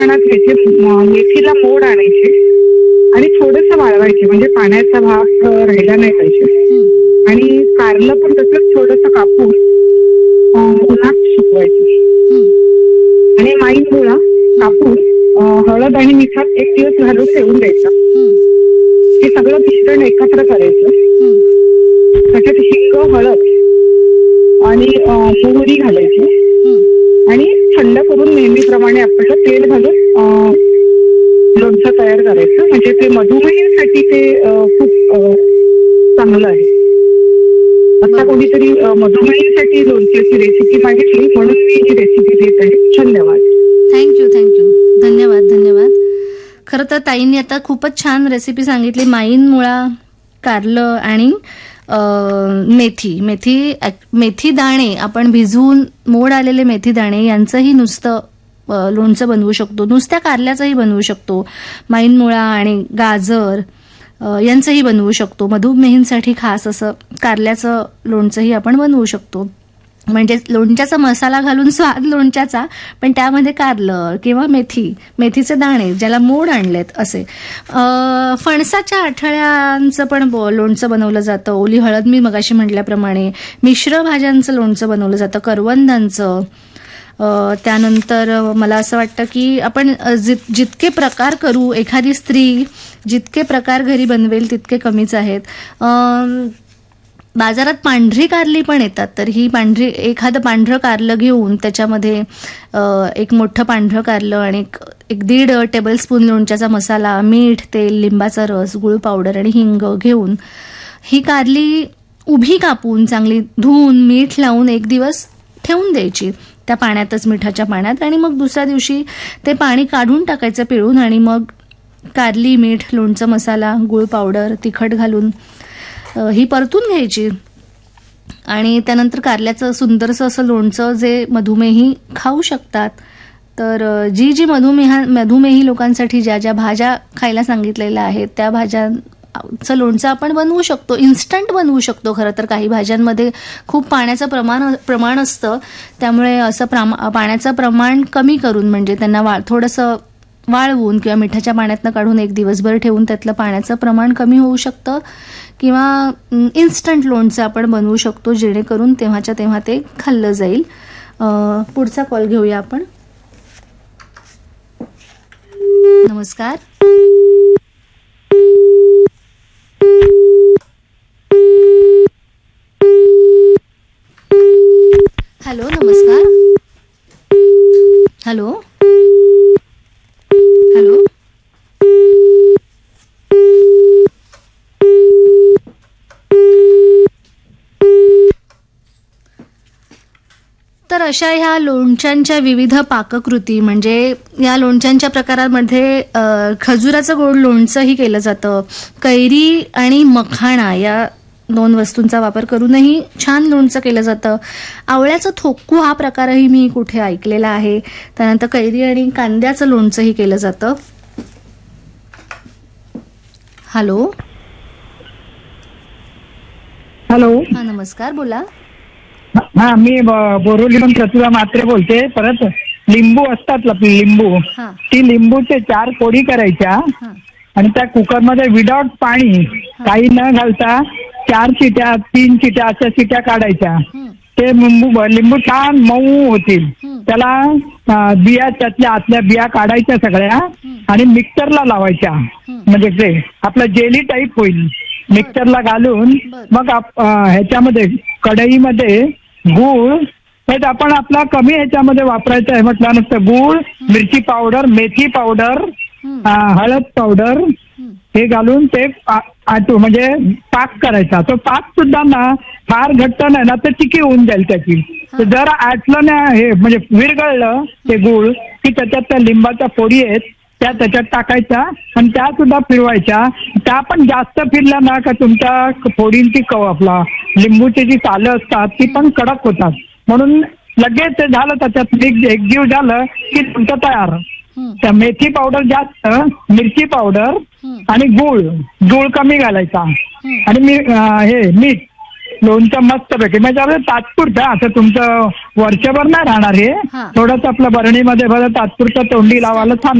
प्रमाणात मेथीला मोड आणायचे आणि थोडंसं वाळवायचे, म्हणजे पाण्याचा भाग राहिला नाही पाहिजे. आणि कारलं पण तसंच थोडंसं कापून उन्हात सुकवायचं. आणि माईन मुळा कापून हळद आणि मिठात एक दिवस घालून ठेवून द्यायचं. हे सगळं मिश्रण एकत्र करायचं. त्याच्यात हिंग, हळद आणि मोहरी घालायची आणि थंड करून नेहमीप्रमाणे आपल्याला तेल घालून लोणचं तयार करायचं. म्हणजे ते मधुमेहीसाठी ते खूप चांगलं आहे. आता कोणीतरी मधुमेहीसाठी लोणच्याची रेसिपी मागितली म्हणून मी ही रेसिपी देत आहे. धन्यवाद. थँक्यू. धन्यवाद. खरं तर ताईंनी आता खूपच छान रेसिपी सांगितली. माईन मुळा, कारलं आणि मेथी दाणे आपण भिजवून मोड आलेले मेथी दाणे यांचंही नुसतं लोणचं बनवू शकतो. नुसत्या कारल्याचंही बनवू शकतो. माईन मुळा आणि गाजर यांचंही बनवू शकतो. मधुमेहींसाठी खास असं कारल्याचं लोणचंही आपण बनवू शकतो. म्हणजे लोणच्याचा मसाला घालून स्वाद लोणच्याचा, पण त्यामध्ये कारलं किंवा मेथीचे दाणे ज्याला मोड आणलेत असे. फणसाच्या आठळ्यांचं पण लोणचं बनवलं जातं. ओली हळद मी मगाशी म्हटल्याप्रमाणे. मिश्र भाज्यांचं लोणचं बनवलं जातं. करवंदांचं. त्यानंतर मला असं वाटतं की आपण जितके प्रकार करू, एखादी स्त्री जितके प्रकार घरी बनवेल तितके कमीच आहेत. बाजारात पांढरी कारली पण येतात. तर ही एखादं पांढरं कारलं घेऊन त्याच्यामध्ये एक मोठं पांढरं कारलं आणि एक 1.5 टेबलस्पून लोणच्याचा मसाला, मीठ, तेल, लिंबाचा रस, गुळ पावडर आणि हिंग घेऊन ही कारली उभी कापून चांगली धुवून मीठ लावून एक दिवस ठेवून द्यायची त्या पाण्यातच, मिठाच्या पाण्यात. आणि मग दुसऱ्या दिवशी ते पाणी काढून टाकायचं पिळून आणि मग कारली, मीठ, लोणचं मसाला, गुळ पावडर, तिखट घालून ही परतून घ्यायची. आणि त्यानंतर कारल्याचं सुंदरसं असं लोणचं जे मधुमेही खाऊ शकतात. तर जी मधुमेही लोकांसाठी ज्या भाज्या खायला सांगितलेल्या आहेत त्या भाज्यांचं लोणचं आपण बनवू शकतो. इन्स्टंट बनवू शकतो. खरं तर काही भाज्यांमध्ये खूप पाण्याचं प्रमाण असतं. त्यामुळे असं पाण्याचं प्रमाण कमी करून, म्हणजे त्यांना थोडंसं वाळवून किंवा मिठाच्या पाण्यातनं काढून एक दिवसभर ठेवून त्यातलं पाण्याचं प्रमाण कमी होऊ शकतं. किंवा इन्स्टंट लोणचं आपण बनवू शकतो, जेणेकरून तेव्हाच्या तेव्हा ते खाल्लं जाईल. पुढचा कॉल घेऊया आपण. नमस्कार. हॅलो, नमस्कार. हॅलो. तर अशा ह्या लोणच्यांच्या विविध पाककृती, म्हणजे या लोणच्यांच्या प्रकारामध्ये खजुराचं गोड लोणचंही केलं जातं. कैरी आणि मखाणा या 2 वस्तूंचा वापर करूनही छान लोणचं केलं जातं. आवळ्याचं थोक्कू हा प्रकारही मी कुठे ऐकलेला आहे. त्यानंतर कैरी आणि कांद्याचं लोणचंही केलं जातं. हॅलो. हा, नमस्कार, बोला. हा, मी बोरिवलीहून प्रतिभा म्हात्रे बोलते. परत लिंबू असतात लिंबू, ती लिंबूचे 4 फोडी करायच्या आणि त्या कुकरमध्ये विदाउट पाणी काही न घालता 4 शिट्या 3 शिट्या अशा शिट्या काढायच्या. ते लिंबू छान मऊ होतील. त्याला बिया, त्यातल्या आतल्या बिया काढायच्या सगळ्या आणि मिक्सरला लावायच्या. म्हणजे ते आपलं जेली टाईप होईल. मिक्सरला घालून मग ह्याच्यामध्ये कढईमध्ये गूळ, आपण आपला कमी ह्याच्यामध्ये वापरायचं आहे म्हटल्यानंतर गूळ, मिरची पावडर, मेथी पावडर, हळद पावडर हे घालून ते म्हणजे पाक करायचा. तो पाक सुद्धा ना फार घट्ट नाही ना, तर चिकी होऊन जाईल त्याची. जर आटलं ना हे म्हणजे विरघळलं ते गूळ की त्याच्यात त्या लिंबाच्या फोडी आहेत त्या त्याच्यात टाकायच्या आणि त्या सुद्धा फिरवायच्या. त्या पण जास्त फिरल्या ना का तुमच्या फोडींची आपला लिंबूची जी सालं असतात ती पण कडक होतात. म्हणून लगेच ते झालं, त्याच्यात मिक्स एकजीव झालं की तुमचं तयार. त्या मेथी पावडर जास्त, मिरची पावडर आणि गूळ कमी घालायचा आणि मीठ लोणचं मस्तपैकी म्हणजे आपलं तात्पुरतं, असं तुमचं वर्षभर नाही राहणार हे. हा. थोडंसं आपलं बरणीमध्ये भरत तात्पुरतं तोंडी लावायला छान